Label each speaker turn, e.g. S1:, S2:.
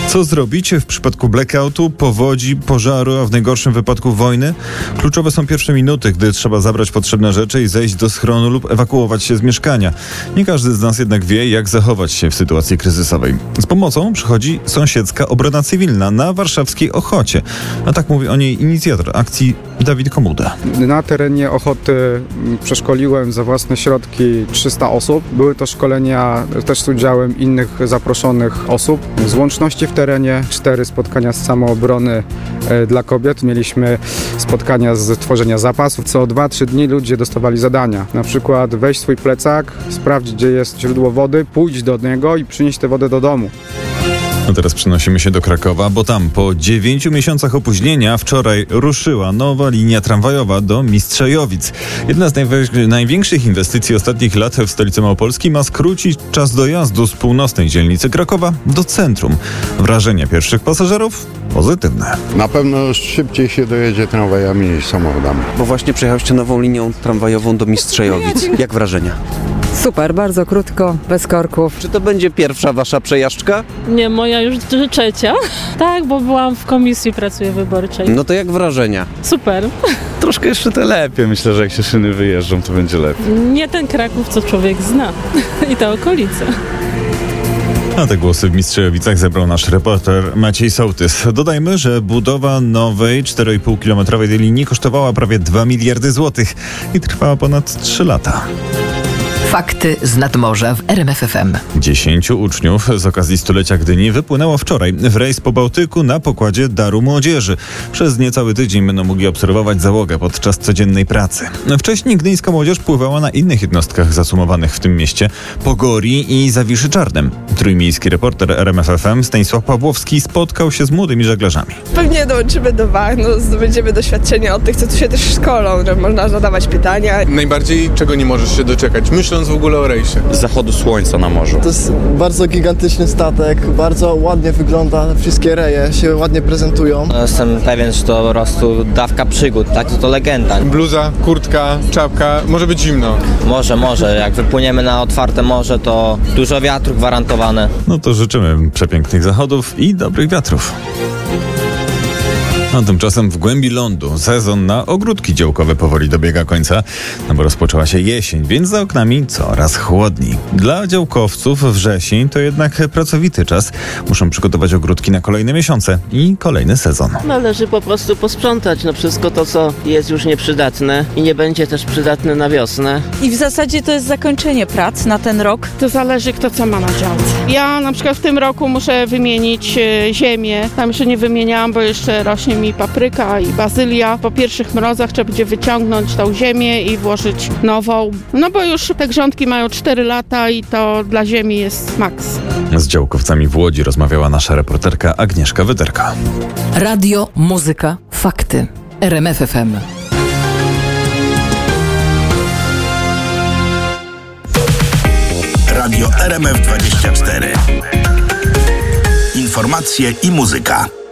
S1: Co zrobić w przypadku blackoutu, powodzi, pożaru, a w najgorszym wypadku wojny? Kluczowe są pierwsze minuty, gdy trzeba zabrać potrzebne rzeczy i zejść do schronu lub ewakuować się z mieszkania. Nie każdy z nas jednak wie, jak zachować się w sytuacji kryzysowej. Z pomocą przychodzi sąsiedzka obrona cywilna na warszawskiej Ochocie. A tak mówi o niej inicjator akcji Dawid Komuda.
S2: Na terenie Ochoty przeszkoliłem za własne środki 300 osób. Były to szkolenia też z udziałem innych zaproszonych osób. Z łączności w terenie 4 spotkania z samoobrony dla kobiet. Mieliśmy spotkania z tworzenia zapasów. Co 2-3 dni ludzie dostawali zadania. Na przykład weź swój plecak, sprawdź, gdzie jest źródło wody, pójdź do niego i przynieś tę wodę do domu.
S1: A teraz przenosimy się do Krakowa, bo tam po 9 miesiącach opóźnienia wczoraj ruszyła nowa linia tramwajowa do Mistrzejowic. Jedna z największych inwestycji ostatnich lat w stolicy Małopolski ma skrócić czas dojazdu z północnej dzielnicy Krakowa do centrum. Wrażenia pierwszych pasażerów pozytywne.
S3: Na pewno szybciej się dojedzie tramwajami niż samochodami.
S4: Bo właśnie przejechaliście nową linią tramwajową do Mistrzejowic. Jak wrażenia?
S5: Super, bardzo krótko, bez korków.
S4: Czy to będzie pierwsza wasza przejażdżka?
S6: Nie, moja już trzecia. Tak, bo byłam w komisji pracy wyborczej.
S4: No to jak wrażenia?
S6: Super.
S7: Troszkę jeszcze to lepiej. Myślę, że jak się szyny wyjeżdżą, to będzie lepiej.
S6: Nie ten Kraków, co człowiek zna. I te okolice.
S1: A te głosy w Mistrzejowicach zebrał nasz reporter Maciej Sołtys. Dodajmy, że budowa nowej 4,5-kilometrowej linii kosztowała prawie 2 miliardy złotych i trwała ponad 3 lata.
S8: Fakty z nadmorza w RMF FM.
S1: 10 uczniów z okazji stulecia Gdyni wypłynęło wczoraj w rejs po Bałtyku na pokładzie Daru Młodzieży. Przez niecały tydzień będą mogli obserwować załogę podczas codziennej pracy. Wcześniej gdyńska młodzież pływała na innych jednostkach zasumowanych w tym mieście, Pogori i Zawiszy Czarnym. Trójmiejski reporter RMF FM Stanisław Pawłowski spotkał się z młodymi żeglarzami.
S9: Pewnie dołączymy do wach, zdobędziemy doświadczenia od tych, co tu się też szkolą, że można zadawać pytania.
S10: Najbardziej czego nie możesz się doczekać, myśląc w ogóle o rejsie.
S7: Zachodu słońca na morzu.
S11: To jest bardzo gigantyczny statek, bardzo ładnie wygląda, wszystkie reje się ładnie prezentują.
S12: Jestem pewien, że to po prostu dawka przygód, tak? To legenda.
S10: Bluza, kurtka, czapka, może być zimno.
S12: Może. Jak wypłyniemy na otwarte morze, to dużo wiatru gwarantowane.
S1: No to życzymy przepięknych zachodów i dobrych wiatrów. A tymczasem w głębi lądu sezon na ogródki działkowe powoli dobiega końca, bo rozpoczęła się jesień, więc za oknami coraz chłodniej. Dla działkowców wrzesień to jednak pracowity czas. Muszą przygotować ogródki na kolejne miesiące i kolejny sezon.
S13: Należy po prostu posprzątać wszystko to, co jest już nieprzydatne i nie będzie też przydatne na wiosnę.
S14: I w zasadzie to jest zakończenie prac na ten rok.
S15: To zależy, kto co ma na działce. Ja na przykład w tym roku muszę wymienić ziemię. Tam jeszcze nie wymieniałam, bo jeszcze rośnie mi papryka i bazylia. Po pierwszych mrozach trzeba będzie wyciągnąć tą ziemię i włożyć nową. No bo już te grządki mają 4 lata i to dla ziemi jest maks.
S1: Z działkowcami w Łodzi rozmawiała nasza reporterka Agnieszka Wyderka.
S8: Radio, muzyka, fakty. RMF FM.
S16: Radio RMF24. Informacje i muzyka.